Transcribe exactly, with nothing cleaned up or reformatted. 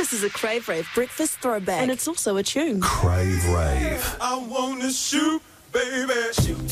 This is a Crave Rave breakfast throwback. And it's also a tune. Crave Rave. I wanna shoot, baby. Shoot.